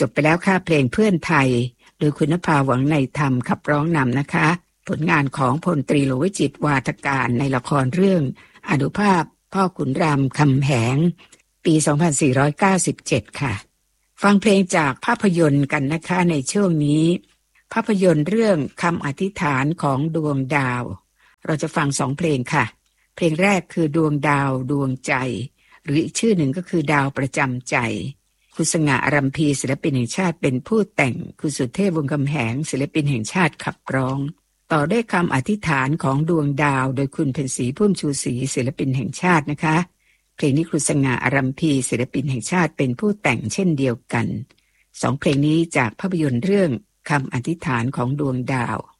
จบไปแล้วค่ะเพลงเพื่อนไทยโดยคุณนภาหวังในธรรมขับร้องนำนะคะผลงานของพลตรีหลวงวิจิตรวาทการในละครเรื่องอานุภาพพ่อขุนรามคำแหงปี 2497 ค่ะฟังเพลงจากภาพยนตร์กันนะคะในช่วงนี้ภาพยนตร์เรื่องคำอธิษฐานของดวงดาวเราจะฟัง2เพลงค่ะเพลงแรกคือดวงดาวดวงใจหรืออีกชื่อหนึ่งก็คือดาวประจำใจคุณสง่า อรัมพีศิลปินแห่งชาติเป็นผู้แต่งคุณสุเทพ วงศ์คำแหงศิลปินแห่งชาติขับร้องต่อด้วยคำอธิษฐานของดวงดาวโดยคุณเพ็ญศรีพุ่มชูศรีศิลปินแห่งชาตินะคะเพลงนี้คุณสง่า อรัมพีศิลปินแห่งชาติเป็นผู้แต่งเช่นเดียวกัน2เพลงนี้จากภาพยนตร์เรื่องคำอธิษฐานของดวงดาว